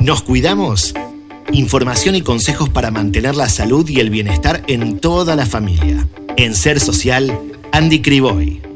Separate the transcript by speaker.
Speaker 1: ¿Nos cuidamos? Información y consejos para mantener la salud y el bienestar en toda la familia. En Ser Social, Andy Criboy.